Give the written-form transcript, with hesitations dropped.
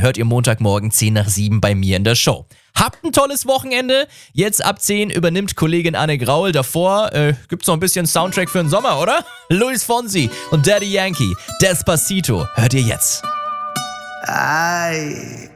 den hört ihr Montagmorgen 10 nach 7 bei mir in der Show. Habt ein tolles Wochenende. Jetzt ab 10 übernimmt Kollegin Anne Graul. Davor gibt's noch ein bisschen Soundtrack für den Sommer, oder? Luis Fonsi und Daddy Yankee. Despacito hört ihr jetzt. Ay.